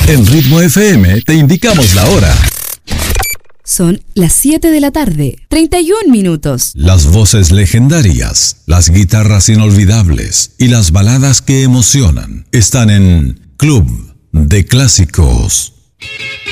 En Ritmo FM te indicamos la hora. Son las 7 de la tarde, 31 minutos. Las voces legendarias, las guitarras inolvidables y las baladas que emocionan están en Club de Clásicos.